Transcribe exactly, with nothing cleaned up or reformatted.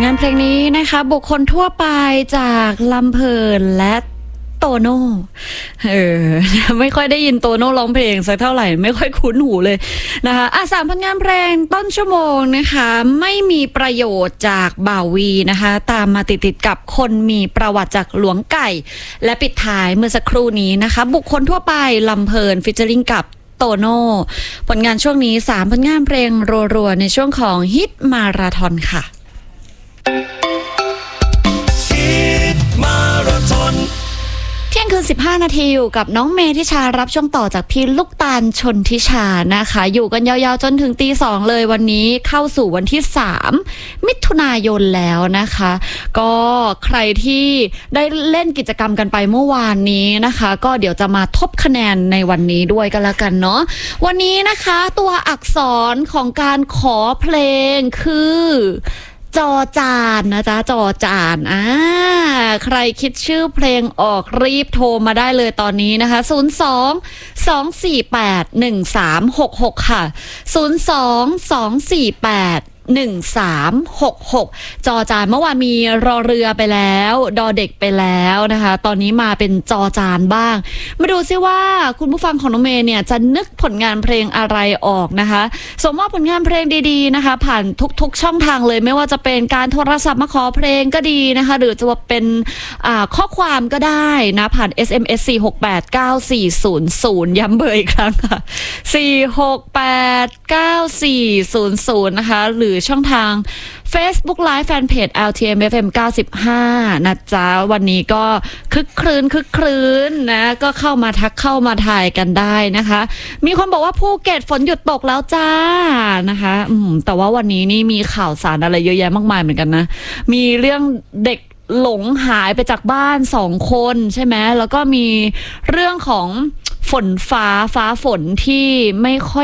งานเพลงนี้นะคะบุคคลทั่วไปจากลำเพลินและโตโน่เออไม่ค่อยได้ยินโตโน่ร้องเพลงสักเท่าไหร่ไม่ค่อยคุ้นหูเลยนะคะอ่ะสามผลงานเพลงต้นชั่วโมงนะคะไม่มีประโยชน์จากบ่าววีนะคะตามมาติดๆกับคนมีประวัติจากหลวงไก่และปิดท้ายเมื่อสักครู่นี้นะคะบุคคลทั่วไปลำเพลินฟิชเจอริงกับโตโน่ผลงานช่วงนี้สามผลงานเพลงรัวๆในช่วงของฮิตมาราธอนค่ะเที่ยงคืนสิบห้านาทีอยู่กับน้องเมธิชารับช่วงต่อจากพี่ลูกตาลชนทิชานะคะอยู่กันยาวๆจนถึงตีสองเลยวันนี้เข้าสู่วันที่สามมิถุนายนแล้วนะคะก็ใครที่ได้เล่นกิจกรรมกันไปเมื่อวานนี้นะคะก็เดี๋ยวจะมาทบคะแนนในวันนี้ด้วยกันละกันเนาะวันนี้นะคะตัวอักษรของการขอเพลงคือจอจานนะจ๊ะจอจานอ่าใครคิดชื่อเพลงออกรีบโทรมาได้เลยตอนนี้นะคะศูนย์ สอง สอง สี่ แปด หนึ่ง สาม หก หกค่ะศูนย์ สอง สอง สี่ แปด หนึ่ง สาม หก หกจอจานเมื่อวานมีรอเรือไปแล้วดอเด็กไปแล้วนะคะตอนนี้มาเป็นจอจานบ้างมาดูซิว่าคุณผู้ฟังของน้องเมย์เนี่ยจะนึกผลงานเพลงอะไรออกนะคะสมมติผลงานเพลงดีๆนะคะผ่านทุกๆช่องทางเลยไม่ว่าจะเป็นการโทรศัพท์มาขอเพลงก็ดีนะคะหรือจะเป็นข้อความก็ได้นะผ่าน เอส เอ็ม เอส สี่ หก แปด เก้า สี่ ศูนย์ ศูนย์ย้ำเบอร์อีกครั้งค่ะสี่ หก แปด เก้า สี่ ศูนย์ ศูนย์นะคะหรือช่องทาง Facebook Live Fanpage แอล ที เอ็ม เอฟ เอ็ม เก้าสิบห้านะจ๊ะวันนี้ก็คึกครื้นคึกครื้นนะก็เข้ามาทักเข้ามาถ่ายกันได้นะคะมีคนบอกว่าภูเก็ตฝนหยุดตกแล้วจ้านะคะอืมแต่ว่าวันนี้นี่มีข่าวสารอะไรเยอะแยะมากมายเหมือนกันนะมีเรื่องเด็กหลงหายไปจากบ้านสองคนใช่ไหมแล้วก็มีเรื่องของฝนฟ้าฟ้าฝนที่ไม่ค่อย